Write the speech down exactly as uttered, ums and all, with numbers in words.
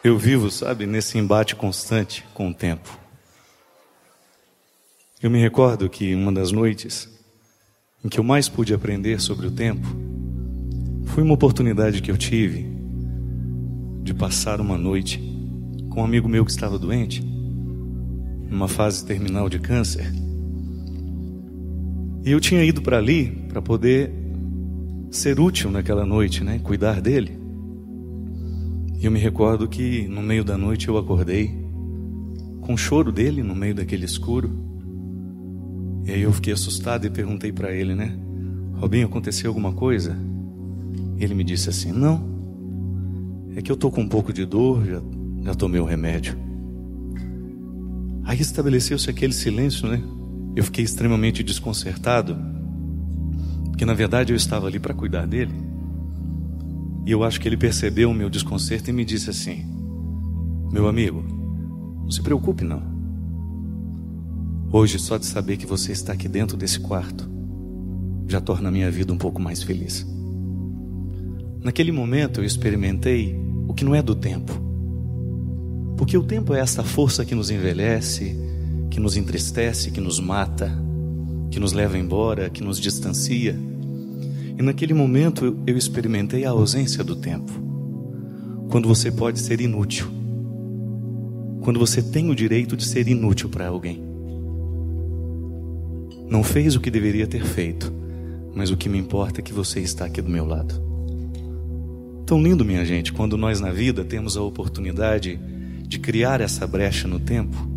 Eu vivo, sabe, nesse embate constante com o tempo. Eu me recordo que uma das noites em que eu mais pude aprender sobre o tempo foi uma oportunidade que eu tive de passar uma noite com um amigo meu que estava doente, numa fase terminal de câncer. E eu tinha ido para ali para poder ser útil naquela noite, né? Cuidar dele. E eu me recordo que no meio da noite eu acordei com o choro dele no meio daquele escuro. E aí eu fiquei assustado e perguntei para ele, né? Robinho, aconteceu alguma coisa? Ele me disse assim, não, é que eu tô com um pouco de dor, já, já tomei o remédio. Aí estabeleceu-se aquele silêncio, né? Eu fiquei extremamente desconcertado, porque na verdade eu estava ali para cuidar dele. E eu acho que ele percebeu o meu desconcerto e me disse assim, meu amigo, não se preocupe não. Hoje só de saber que você está aqui dentro desse quarto já torna a minha vida um pouco mais feliz. Naquele momento eu experimentei o que não é do tempo. Porque o tempo é essa força que nos envelhece, que nos entristece, que nos mata, que nos leva embora, que nos distancia. E naquele momento eu experimentei a ausência do tempo. Quando você pode ser inútil. Quando você tem o direito de ser inútil para alguém. Não fez o que deveria ter feito, mas o que me importa é que você está aqui do meu lado. Tão lindo, minha gente, quando nós na vida temos a oportunidade de criar essa brecha no tempo